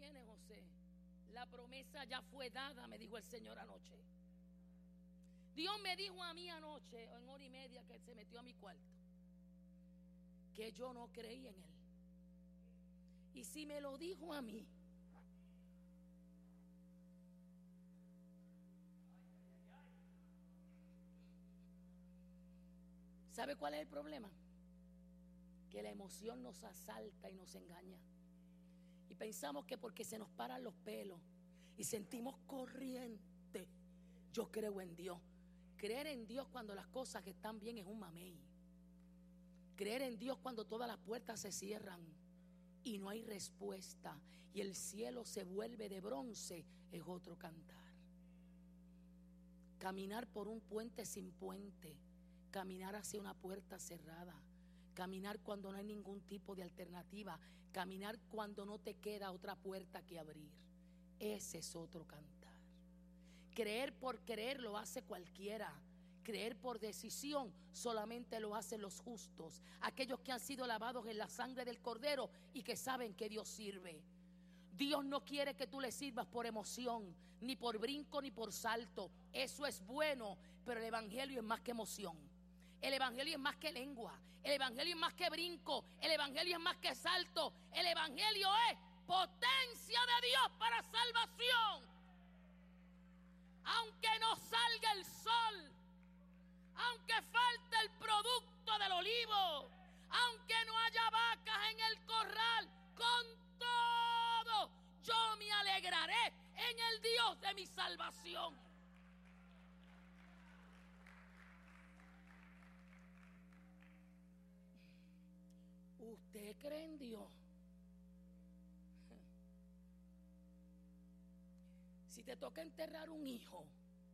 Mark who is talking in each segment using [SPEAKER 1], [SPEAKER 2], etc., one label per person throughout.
[SPEAKER 1] viene, José. La promesa ya fue dada, me dijo el Señor anoche. Dios me dijo a mí anoche, en hora y media que se metió a mi cuarto, que yo no creí en Él. Y si me lo dijo a mí, ¿sabe cuál es el problema? Que la emoción nos asalta y nos engaña. Y pensamos que porque se nos paran los pelos y sentimos corriente, yo creo en Dios. Creer en Dios cuando las cosas están bien es un mamey. Creer en Dios cuando todas las puertas se cierran y no hay respuesta y el cielo se vuelve de bronce es otro cantar. Caminar por un puente sin puente, caminar hacia una puerta cerrada, caminar cuando no hay ningún tipo de alternativa, caminar cuando no te queda otra puerta que abrir, ese es otro cantar. Creer por creer lo hace cualquiera. Creer por decisión solamente lo hacen los justos, aquellos que han sido lavados en la sangre del Cordero y que saben que Dios sirve. Dios no quiere que tú le sirvas por emoción, ni por brinco, ni por salto. Eso es bueno, pero el evangelio es más que emoción. El evangelio es más que lengua. El evangelio es más que brinco. El evangelio es más que salto. El evangelio es potencia de Dios para salvación. Aunque no salga el sol, aunque falte el producto del olivo, aunque no haya vacas en el corral, con todo yo me alegraré en el Dios de mi salvación. ¿Usted cree en Dios? Si te toca enterrar un hijo,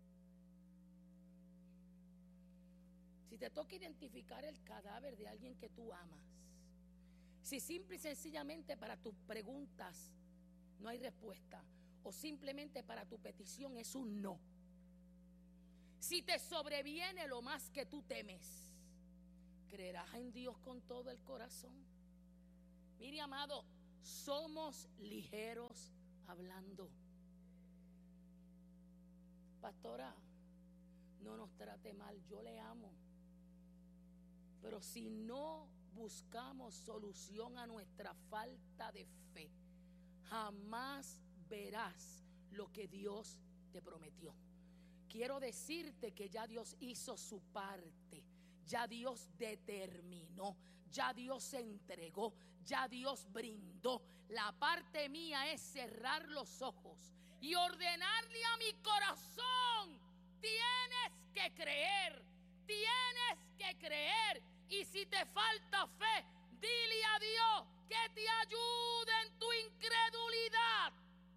[SPEAKER 1] si te toca identificar el cadáver de alguien que tú amas, si simple y sencillamente para tus preguntas no hay respuesta, o simplemente para tu petición es un no, si te sobreviene lo más que tú temes, ¿creerás en Dios con todo el corazón? Mire, amado, somos ligeros hablando. Pastora, no nos trate mal, yo le amo. Pero si no buscamos solución a nuestra falta de fe, jamás verás lo que Dios te prometió. Quiero decirte que ya Dios hizo su parte. Ya Dios determinó, ya Dios se entregó, ya Dios brindó. La parte mía es cerrar los ojos y ordenarle a mi corazón: tienes que creer, tienes que creer. Y si te falta fe, dile a Dios que te ayude en tu incredulidad.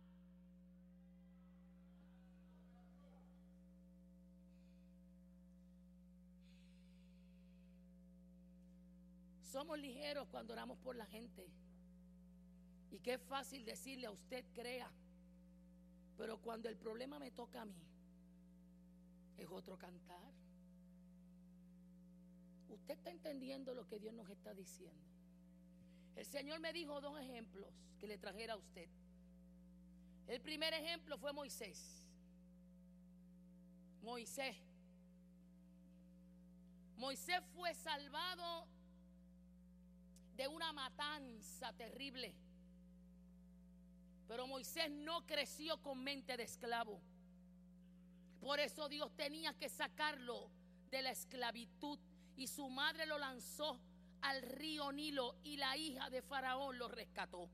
[SPEAKER 1] Somos ligeros cuando oramos por la gente. Y qué fácil decirle a usted crea. Pero cuando el problema me toca a mí, es otro cantar. Usted está entendiendo lo que Dios nos está diciendo. El Señor me dijo 2 ejemplos que le trajera a usted. El primer ejemplo fue Moisés. Moisés fue salvado de una matanza terrible. Pero Moisés no creció con mente de esclavo. Por eso Dios tenía que sacarlo de la esclavitud. Y su madre lo lanzó al río Nilo y la hija de Faraón lo rescató.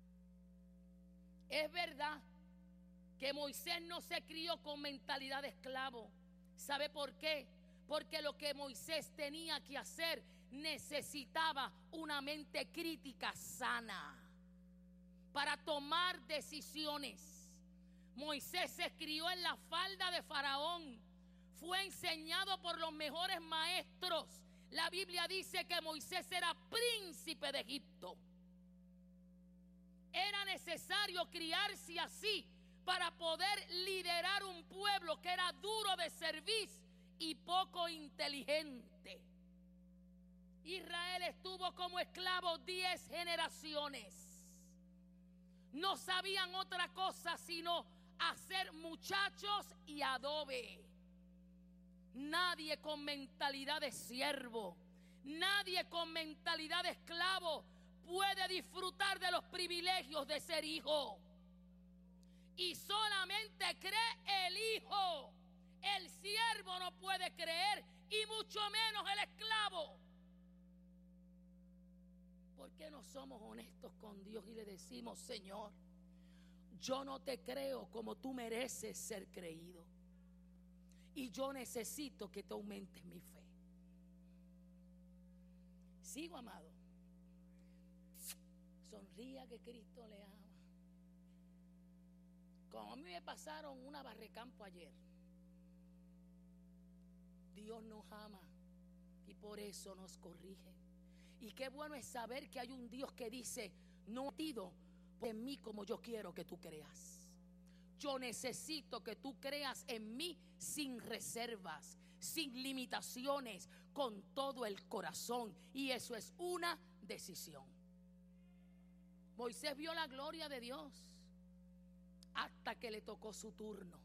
[SPEAKER 1] Es verdad que Moisés no se crió con mentalidad de esclavo. ¿Sabe por qué? Porque lo que Moisés tenía que hacer necesitaba una mente crítica sana para tomar decisiones. Moisés se crió en la falda de Faraón. Fue enseñado por los mejores maestros. La Biblia dice que Moisés era príncipe de Egipto. Era necesario criarse así para poder liderar un pueblo que era duro de cerviz y poco inteligente. Israel estuvo como esclavo 10 generaciones. no sabían otra cosa sino hacer muchachos y adobe. Nadie con mentalidad de siervo, nadie con mentalidad de esclavo puede disfrutar de los privilegios de ser hijo. Y solamente cree el hijo. El siervo no puede creer, y mucho menos el esclavo. ¿Por qué no somos honestos con Dios y le decimos: Señor, yo no te creo como tú mereces ser creído, y yo necesito que te aumentes mi fe? Sigo, amado. Sonría, que Cristo le ama. Como a mí me pasaron una barrecampo ayer, Dios nos ama y por eso nos corrige. Y qué bueno es saber que hay un Dios que dice: no pido en mí como yo quiero que tú creas. Yo necesito que tú creas en mí sin reservas, sin limitaciones, con todo el corazón. Y eso es una decisión. Moisés vio la gloria de Dios hasta que le tocó su turno.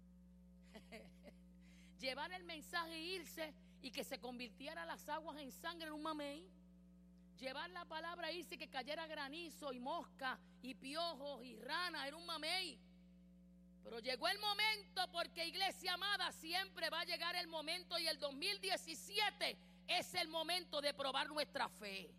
[SPEAKER 1] Llevar el mensaje e irse, y que se convirtiera las aguas en sangre en un mamey. Llevar la palabra e irse, que cayera granizo y mosca y piojos y ranas en un mamey. Pero llegó el momento, porque, iglesia amada, siempre va a llegar el momento, y el 2017 es el momento de probar nuestra fe.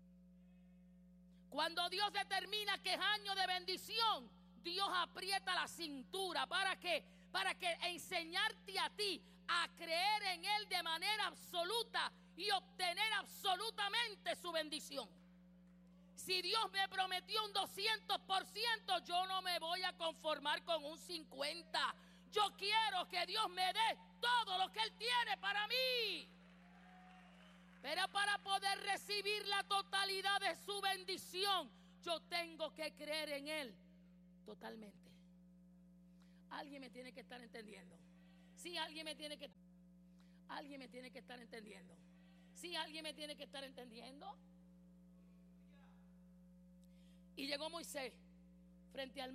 [SPEAKER 1] Cuando Dios determina que es año de bendición, Dios aprieta la cintura para que enseñarte a ti a creer en Él de manera absoluta y obtener absolutamente su bendición. Si Dios me prometió un 200%, yo no me voy a conformar con un 50%. Yo quiero que Dios me dé todo lo que Él tiene para mí. Pero para poder recibir la totalidad de su bendición, yo tengo que creer en Él totalmente. Alguien me tiene que estar entendiendo. Sí, alguien me tiene que estar entendiendo. Sí, alguien me tiene que estar entendiendo. Y llegó Moisés frente al